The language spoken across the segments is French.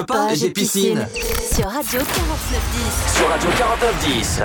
copain, j'ai piscine. Sur Radio 4910. Sur Radio 4910.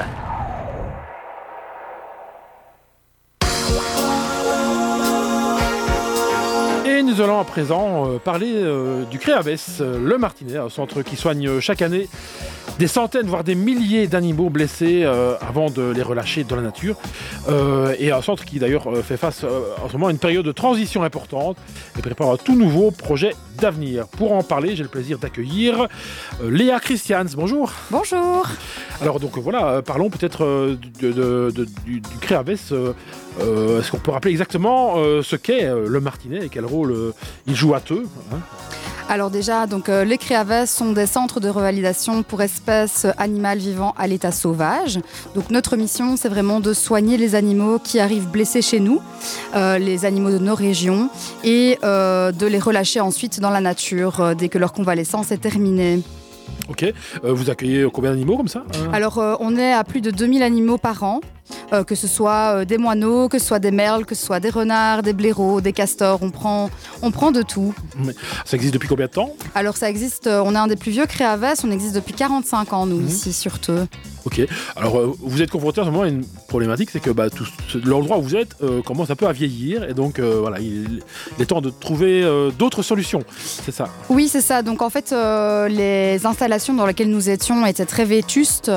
Et nous allons à présent parler du Créavès, le Martinet, un centre qui soigne chaque année des centaines, voire des milliers d'animaux blessés avant de les relâcher dans la nature. Et un centre qui d'ailleurs fait face en ce moment à une période de transition importante et prépare un tout nouveau projet d'avenir. Pour en parler, j'ai le plaisir d'accueillir Léa Christians. Bonjour. Bonjour. Alors donc voilà, parlons peut-être du Créavès. Est-ce qu'on peut rappeler exactement ce qu'est le Martinet et quel rôle il joue à eux, hein? Alors déjà, donc, les Créavès sont des centres de revalidation pour espèces animales vivant à l'état sauvage. Donc notre mission, c'est vraiment de soigner les animaux qui arrivent blessés chez nous, les animaux de nos régions, et de les relâcher ensuite dans la nature dès que leur convalescence est terminée. Ok. Vous accueillez combien d'animaux comme ça? Alors on est à plus de 2000 animaux par an. Que ce soit des moineaux, que ce soit des merles, que ce soit des renards, des blaireaux, des castors, on prend de tout. Ça existe depuis combien de temps? Alors ça existe, on est un des plus vieux Créavès, on existe depuis 45 ans nous ici surtout. Ok, alors vous êtes confronté à ce moment à une problématique, c'est que l'endroit où vous êtes commence un peu à vieillir et donc voilà, il est temps de trouver d'autres solutions, c'est ça? Oui, c'est ça, donc en fait les installations dans lesquelles nous étions étaient très vétustes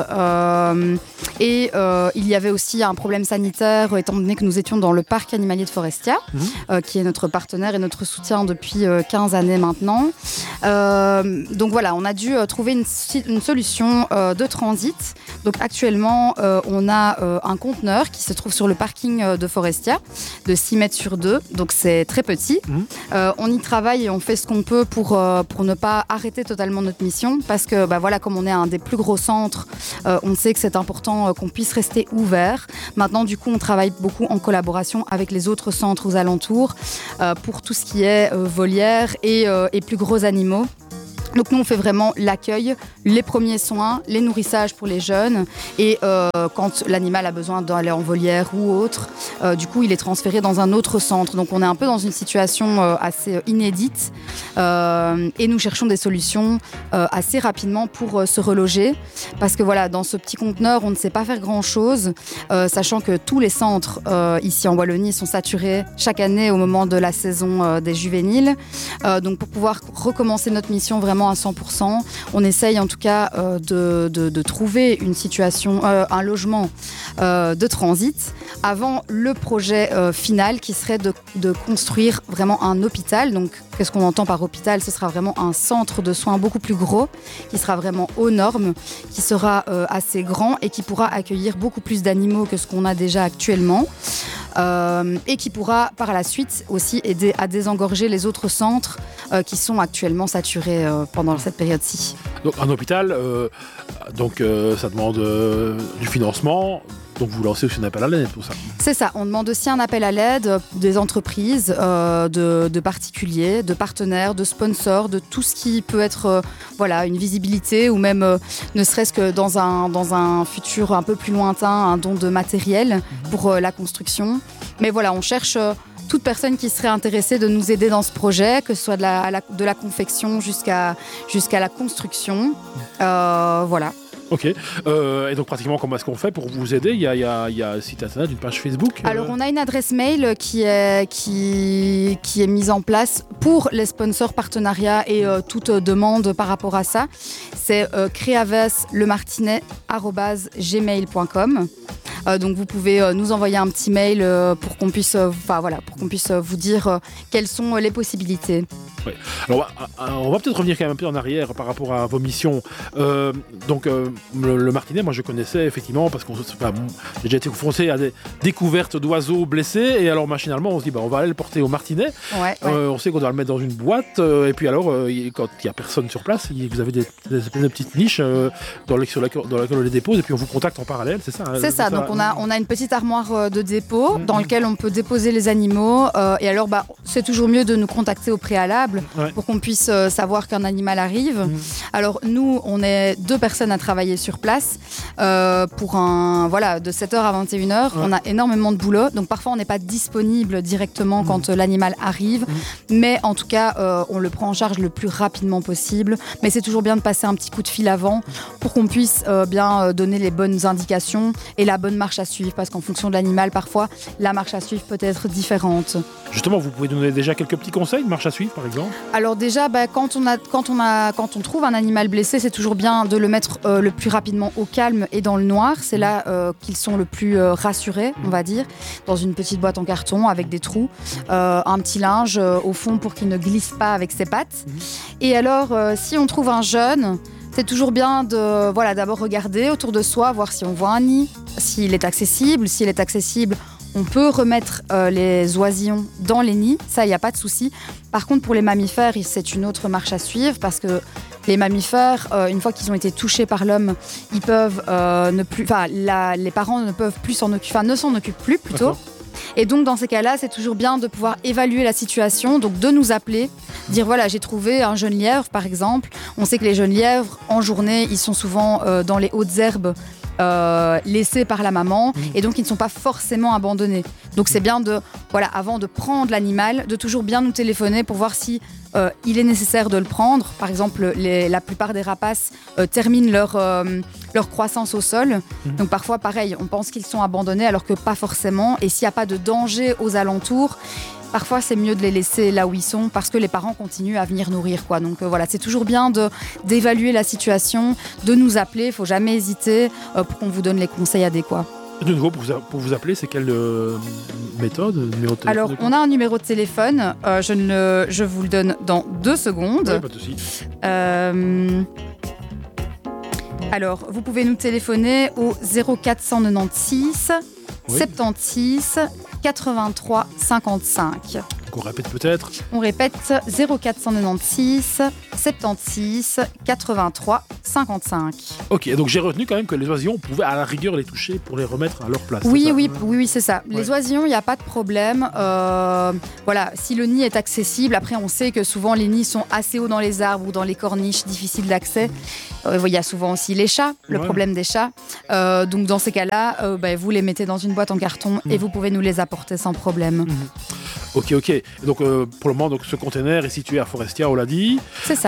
et il y avait aussi un problème sanitaire étant donné que nous étions dans le parc animalier de Forestia, qui est notre partenaire et notre soutien depuis 15 années maintenant. Donc voilà, on a dû trouver une solution de transit. Donc actuellement, on a un conteneur qui se trouve sur le parking de Forestia, de 6 mètres sur 2, donc c'est très petit. On y travaille et on fait ce qu'on peut pour ne pas arrêter totalement notre mission, parce que voilà, comme on est un des plus gros centres, on sait que c'est important qu'on puisse rester ouvert. Maintenant, du coup, on travaille beaucoup en collaboration avec les autres centres aux alentours pour tout ce qui est volière et plus gros animaux. Donc nous, on fait vraiment l'accueil, les premiers soins, les nourrissages pour les jeunes et quand l'animal a besoin d'aller en volière ou autre, du coup, il est transféré dans un autre centre. Donc on est un peu dans une situation assez inédite et nous cherchons des solutions assez rapidement pour se reloger parce que voilà, dans ce petit conteneur, on ne sait pas faire grand-chose, sachant que tous les centres ici en Wallonie sont saturés chaque année au moment de la saison des juvéniles. Donc pour pouvoir recommencer notre mission vraiment à 100%. On essaye en tout cas de trouver une situation, un logement de transit avant le projet final qui serait de construire vraiment un hôpital. Donc qu'est-ce qu'on entend par hôpital? Ce sera vraiment un centre de soins beaucoup plus gros, qui sera vraiment aux normes, qui sera assez grand et qui pourra accueillir beaucoup plus d'animaux que ce qu'on a déjà actuellement. Et qui pourra par la suite aussi aider à désengorger les autres centres qui sont actuellement saturés pendant cette période-ci. Donc un hôpital, ça demande du financement. Donc vous lancez aussi un appel à l'aide pour ça? C'est ça, on demande aussi un appel à l'aide des entreprises, de particuliers, de partenaires, de sponsors, de tout ce qui peut être une visibilité ou même ne serait-ce que dans un futur un peu plus lointain, un don de matériel pour la construction. Mais voilà, on cherche toute personne qui serait intéressée de nous aider dans ce projet, que ce soit de la confection jusqu'à la construction. Voilà. Ok. Et donc pratiquement, comment est-ce qu'on fait pour vous aider? Il y a un site internet, une page Facebook. Alors on a une adresse mail qui est mise en place pour les sponsors partenariats et toute demande par rapport à ça. C'est creaveslemartinet@gmail.com. Donc vous pouvez nous envoyer un petit mail pour qu'on puisse vous dire quelles sont les possibilités. Ouais. Alors on va peut-être revenir quand même un peu en arrière par rapport à vos missions. Le Martinet, moi je connaissais effectivement parce que j'ai déjà été confronté à des découvertes d'oiseaux blessés et alors machinalement on se dit on va aller le porter au Martinet. Ouais. On sait qu'on doit le mettre dans une boîte et puis alors quand il n'y a personne sur place, vous avez des petites niches sur laquelle on les dépose et puis on vous contacte en parallèle, c'est ça? C'est ça. Donc on a une petite armoire de dépôt dans laquelle on peut déposer les animaux. Et alors, c'est toujours mieux de nous contacter au préalable pour qu'on puisse savoir qu'un animal arrive. Alors, nous, on est 2 personnes à travailler sur place pour de 7h à 21h. On a énormément de boulot. Donc, parfois, on n'est pas disponible directement quand l'animal arrive. Mais en tout cas, on le prend en charge le plus rapidement possible. Mais c'est toujours bien de passer un petit coup de fil avant pour qu'on puisse bien donner les bonnes indications et la bonne marche à suivre. Parce qu'en fonction de l'animal, parfois, la marche à suivre peut être différente. Justement, vous pouvez nous donner déjà quelques petits conseils de marche à suivre, par exemple ? Alors déjà, quand on trouve un animal blessé, c'est toujours bien de le mettre le plus rapidement au calme et dans le noir. C'est là qu'ils sont le plus rassurés, on va dire, dans une petite boîte en carton avec des trous, un petit linge au fond pour qu'il ne glisse pas avec ses pattes. Et alors, si on trouve un jeune, c'est toujours bien de d'abord regarder autour de soi, voir si on voit un nid, s'il est accessible. S'il est accessible, on peut remettre les oisillons dans les nids, ça, il n'y a pas de souci. Par contre, pour les mammifères, c'est une autre marche à suivre parce que les mammifères, une fois qu'ils ont été touchés par l'homme, ils peuvent les parents ne peuvent plus ne s'en occupent plus plutôt. D'accord. Et donc, dans ces cas-là, c'est toujours bien de pouvoir évaluer la situation, donc de nous appeler, dire j'ai trouvé un jeune lièvre, par exemple. On sait que les jeunes lièvres, en journée, ils sont souvent dans les hautes herbes, laissés par la maman, et donc ils ne sont pas forcément abandonnés. Donc c'est bien avant de prendre l'animal, de toujours bien nous téléphoner pour voir si il est nécessaire de le prendre. Par exemple, la plupart des rapaces terminent leur croissance au sol. Donc parfois, pareil, on pense qu'ils sont abandonnés alors que pas forcément. Et s'il n'y a pas de danger aux alentours, parfois c'est mieux de les laisser là où ils sont parce que les parents continuent à venir nourrir, quoi. Donc c'est toujours bien d'évaluer la situation, de nous appeler. Il ne faut jamais hésiter pour qu'on vous donne les conseils adéquats. De nouveau, pour vous appeler, c'est quelle méthode, numéro de téléphone? Alors, on a un numéro de téléphone. Je vous le donne dans 2 secondes. Oui, pas de souci. Alors, vous pouvez nous téléphoner au 0496 76 83 55. On répète peut-être. On répète 0496 76 83 55. Ok, donc j'ai retenu quand même que les oisillons, on pouvait à la rigueur les toucher pour les remettre à leur place. Oui, c'est ça. Les oisillons, il n'y a pas de problème. Si le nid est accessible, après on sait que souvent les nids sont assez hauts dans les arbres ou dans les corniches, difficiles d'accès. Il y a souvent aussi les chats, le problème des chats. Donc dans ces cas-là, vous les mettez dans une boîte en carton et vous pouvez nous les apporter sans problème. Ok. Donc pour le moment, ce container est situé à Forestia, on l'a dit. C'est ça.